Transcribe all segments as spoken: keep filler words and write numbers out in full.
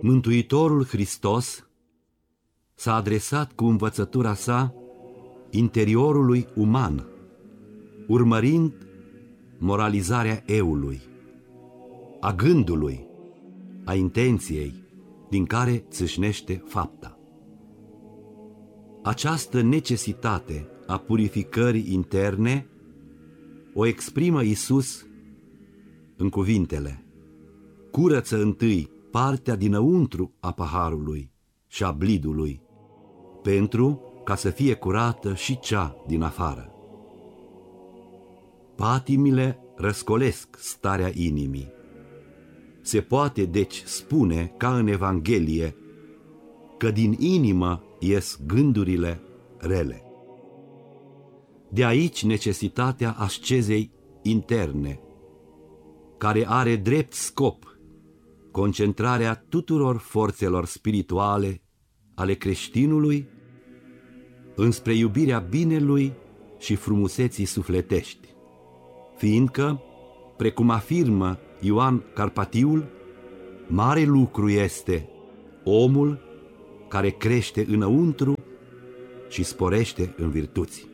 Mântuitorul Hristos s-a adresat cu învățătura sa interiorului uman, urmărind moralizarea eului, a gândului, a intenției din care țâșnește fapta. Această necesitate a purificării interne o exprimă Iisus în cuvintele: curăță întâi partea dinăuntru a paharului și a blidului, pentru ca să fie curată și cea din afară. Patimile răscolesc starea inimii. Se poate deci spune, ca în Evanghelie, că din inimă ies gândurile rele. De aici necesitatea ascezei interne, care are drept scop concentrarea tuturor forțelor spirituale ale creștinului înspre iubirea binelui și frumuseții sufletești, fiindcă, precum afirmă Ioan Carpatiul, mare lucru este omul care crește înăuntru și sporește în virtuți.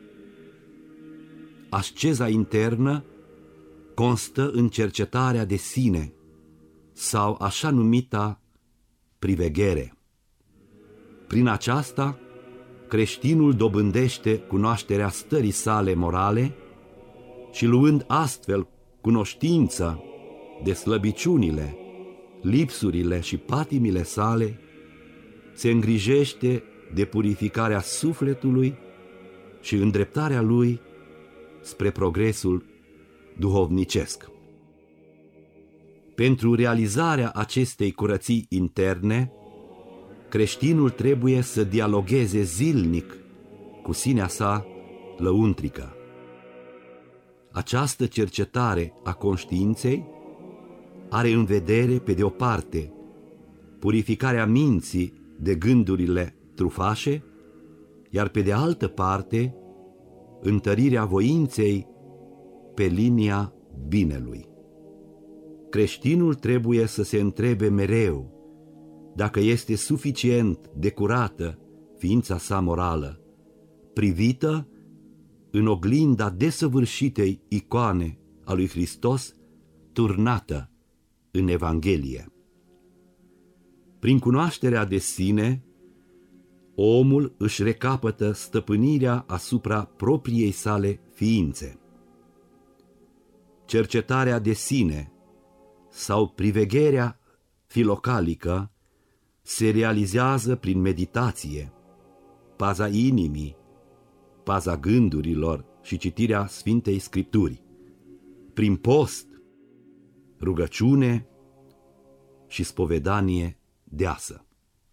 Asceza internă constă în cercetarea de sine sau așa numita priveghere. Prin aceasta, creștinul dobândește cunoașterea stării sale morale și, luând astfel cunoștință de slăbiciunile, lipsurile și patimile sale, se îngrijește de purificarea sufletului și îndreptarea lui spre progresul duhovnicesc. Pentru realizarea acestei curății interne, creștinul trebuie să dialogheze zilnic cu sinea sa lăuntrică. Această cercetare a conștiinței are în vedere, pe de o parte, purificarea minții de gândurile trufașe, iar pe de altă parte, întărirea voinței pe linia binelui. Creștinul trebuie să se întrebe mereu dacă este suficient de curată ființa sa morală, privită în oglinda desăvârșitei icoane a lui Hristos, turnată în Evanghelie. Prin cunoașterea de sine, omul își recapătă stăpânirea asupra propriei sale ființe. Cercetarea de sine sau privegherea filocalică se realizează prin meditație, paza inimii, paza gândurilor și citirea Sfintei Scripturi, prin post, rugăciune și spovedanie deasă.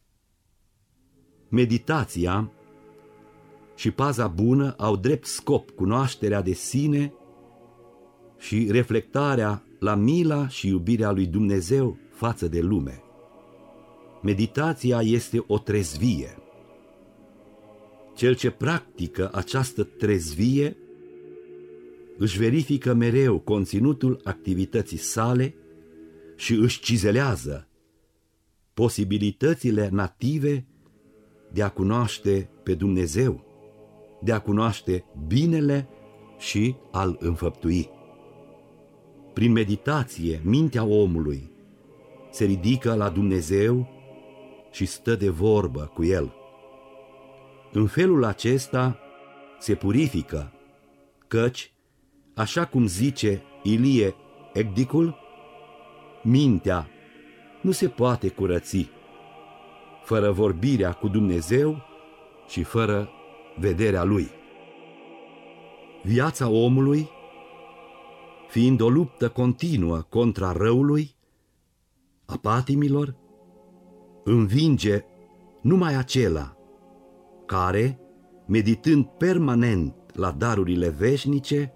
Meditația și paza bună au drept scop cunoașterea de sine și reflectarea la mila și iubirea lui Dumnezeu față de lume. Meditația este o trezvie. Cel ce practică această trezvie își verifică mereu conținutul activității sale și își cizelează posibilitățile native de a cunoaște pe Dumnezeu, de a cunoaște binele și a-L înfăptui. Prin meditație, mintea omului se ridică la Dumnezeu și stă de vorbă cu El. În felul acesta se purifică, căci, așa cum zice Ilie Egdicul, mintea nu se poate curăți fără vorbirea cu Dumnezeu și fără vederea Lui. Viața omului, fiind o luptă continuă contra răului, a patimilor, învinge numai acela care, meditând permanent la darurile veșnice,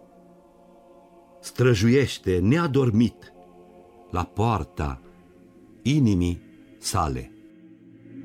străjuiește neadormit la poarta inimii sale.